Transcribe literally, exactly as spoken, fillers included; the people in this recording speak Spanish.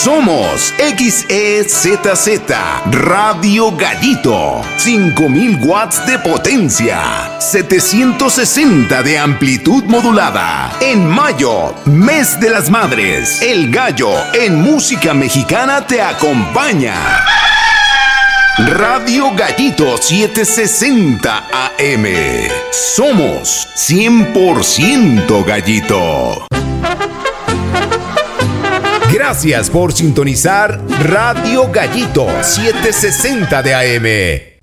Somos X E Z Z Radio Gallito. cinco mil watts de potencia. setecientos sesenta de amplitud modulada. En mayo, mes de las madres. El Gallo en música mexicana te acompaña. Radio Gallito setecientos sesenta A M. Somos cien por ciento Gallito. Gracias por sintonizar Radio Gallito setecientos sesenta de A M.